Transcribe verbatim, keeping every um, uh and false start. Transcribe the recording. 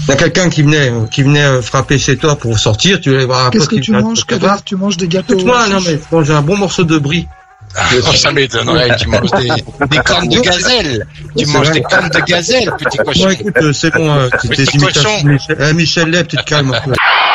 Il y a quelqu'un qui venait, qui venait frapper chez toi pour sortir, tu allais voir un Qu'est-ce pote que qui tu manges, Kader? Tu manges des gâteaux? Moi, non, mais je mange un bon morceau de brie. Ah, ça m'étonnerait, tu manges des, des cornes de gazelle. Tu C'est manges vrai. des cornes de gazelle, petit cochon. Bon, écoute, euh, c'est bon, euh, tes Petit imitations, cochon. Michel, euh, Michel Leb, tu te calmes un peu.